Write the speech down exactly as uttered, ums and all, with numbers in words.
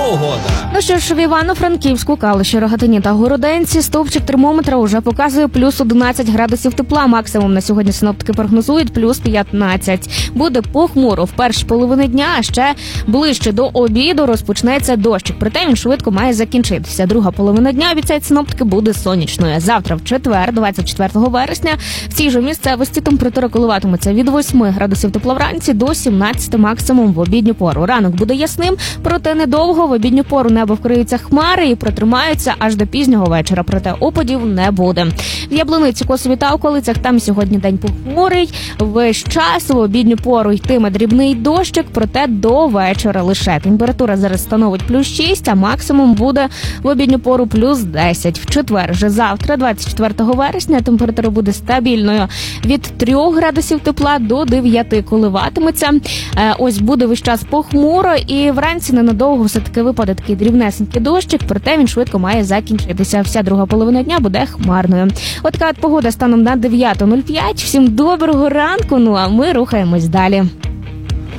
погода. Ну що ж, в Івано-Франківську, Калуші, Рогатині та Городенці стовпчик термометра уже показує плюс одинадцять градусів тепла. Максимум на сьогодні синоптики прогнозують плюс п'ятнадцять. Буде похмуро в першій половині дня, а ще ближче до обіду розпочнеться дощик. Проте він швидко має закінчитися. Друга половина дня, обіцяють синоптики, буде сонячною. Завтра в четвер, двадцять четвертого вересня, в цій же місцевості температура коливатиметься від восьми градусів тепла вранці до сімнадцяти максимум в обідню пору. Ранок буде ясним, проте недовго. В обідню пору небо вкриються хмари і протримаються аж до пізнього вечора. Проте опадів не буде. В Яблуниці, Косові та околицях там сьогодні день похмурий. Весь час в обідню пору йтиме дрібний дощик, проте до вечора лише. Температура зараз становить плюс шість, а максимум буде в обідню пору плюс десять. В четвер же завтра, двадцять четвертого вересня, температура буде стабільною від трьох градусів тепла до дев'яти коливатиметься. Ось буде весь час похмуро і вранці ненадовго все-таки випаде такий дрібнесенький дощик, проте він швидко має закінчитися. Вся друга половина дня буде хмарною. От така от погода станом на дев'ята нуль п'ять. Всім доброго ранку, ну а ми рухаємось далі.